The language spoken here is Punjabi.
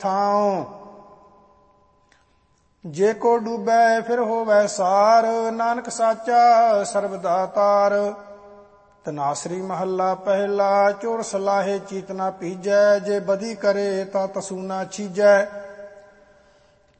ਥਾਉ। ਜੇ ਕੋ ਡੂਬੈ ਫਿਰ ਹੋਵੈ ਸਾਰ, ਨਾਨਕ ਸਾਚਾ ਸਰਬਦਾ ਤਾਰ। ਤਨਾਸਰੀ ਮਹੱਲਾ ਪਹਿਲਾ। ਚੋਰ ਸਲਾਹੇ ਚੀਤ ਨਾ ਪੀਜੈ, ਜੇ ਬਦੀ ਕਰੇ ਤਾਂ ਤਸੂ ਨਾ ਛੀਜੈ।